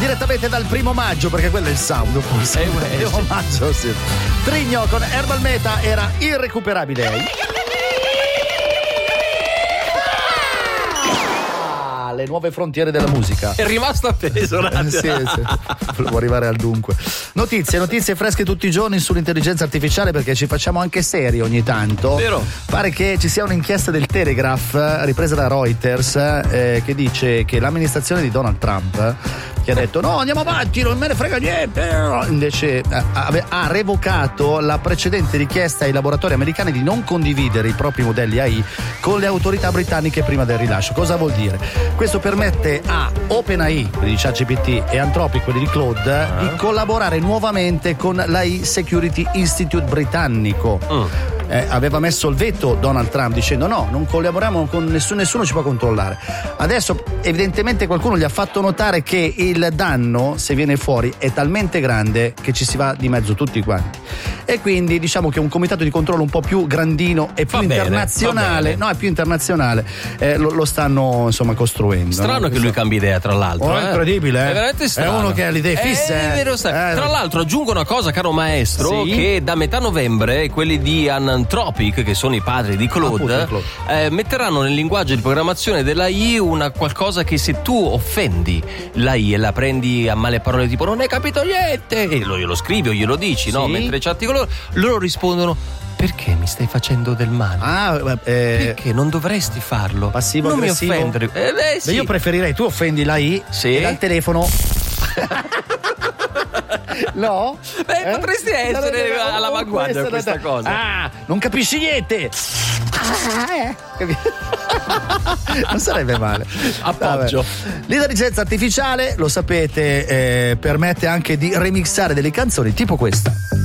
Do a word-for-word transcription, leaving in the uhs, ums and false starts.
direttamente dal primo maggio, perché quello è il sound, forse. Eh, beh, primo sì. maggio, sì. Trigno con Herbal Meta era irrecuperabile. Le nuove frontiere della musica. È rimasto appeso un attimo. Sì, sì. Volevo arrivare al dunque. Notizie, notizie fresche tutti i giorni sull'intelligenza artificiale, perché ci facciamo anche seri ogni tanto. Vero. Pare che ci sia un'inchiesta del Telegraph ripresa da Reuters eh, che dice che l'amministrazione di Donald Trump, che ha detto no, andiamo avanti, non me ne frega niente, invece ha, ha revocato la precedente richiesta ai laboratori americani di non condividere i propri modelli A I con le autorità britanniche prima del rilascio. Cosa vuol dire? Questo permette a OpenAI, quelli di ChatGPT, e Anthropic, quelli di Claude, uh-huh. di collaborare nuovamente con l'A I Security Institute britannico. Uh. Eh, aveva messo il veto Donald Trump dicendo no, non collaboriamo con nessuno, nessuno ci può controllare. Adesso evidentemente qualcuno gli ha fatto notare che il danno, se viene fuori, è talmente grande che ci si va di mezzo tutti quanti, e quindi diciamo che un comitato di controllo un po' più grandino e più va internazionale bene, no è più internazionale eh, lo, lo stanno insomma costruendo. Strano no? che lui cambi idea, tra l'altro. Oh, eh? incredibile, eh? È veramente strano. È uno che ha le idee fisse. È vero, eh. Tra l'altro aggiungo una cosa, caro maestro, sì? che da metà novembre quelli di Anthropic, che sono i padri di Claude, ah, Claude. Eh, metteranno nel linguaggio di programmazione dell'A I una qualcosa che se tu offendi l'A I e la prendi a male parole tipo non hai capito niente e lo, glielo scrivi o glielo dici, sì? No? Mentre chatti con loro, loro rispondono perché mi stai facendo del male? Ah, eh, perché non dovresti farlo? Passivo non aggressivo. mi offendere. Eh, beh, sì. Beh, io preferirei tu offendi l'A I sì? e dal telefono. No? Beh, eh? potresti essere no, no, no, all'avanguardia di questa, questa cosa. Ah, non capisci niente. Ah, eh. Non sarebbe male. Appoggio. Vabbè. L'intelligenza artificiale, lo sapete, eh, permette anche di remixare delle canzoni tipo questa.